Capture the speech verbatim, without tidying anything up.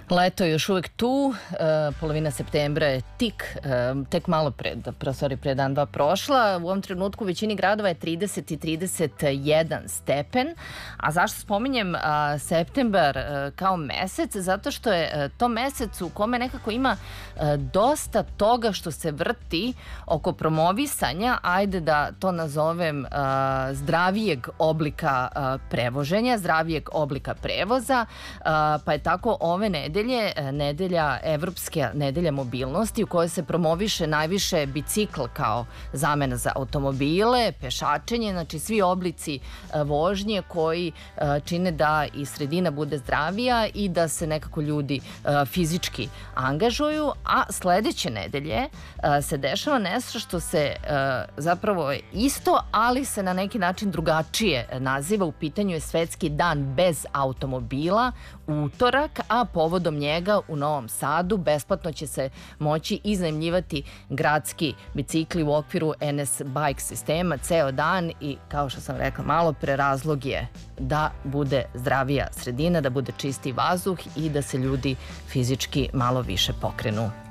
Leto je još uvek tu, polovina septembra je tik, tek malo pred, sorry, pre dan dva prošla. U ovom trenutku u većini gradova je trideset i trideset jedan stepen. A zašto spominjem septembar kao mesec? Zato što je to mesec u kome nekako ima dosta toga što se vrti oko promovisanja, ajde da to nazovem zdravijeg oblika prevoženja, zdravijeg oblika prevoza, pa je tako ove nedelje nedelja, Evropska nedelja mobilnosti u kojoj se promoviše najviše bicikl kao zamena za automobile, pešačenje, znači svi oblici vožnje koji čine da i sredina bude zdravija i da se nekako ljudi fizički angažuju, a sledeće nedelje se dešava nešto što se zapravo isto, ali se na neki način drugačije naziva. U pitanju je Svetski dan bez automobila, utorak, a povodom njega u Novom Sadu besplatno će se moći iznajmljivati gradski bicikli u okviru en es Bike sistema ceo dan i, kao što sam rekla malo pre, razlog je da bude zdravija sredina, da bude čisti vazduh i da se ljudi fizički malo više pokrenu.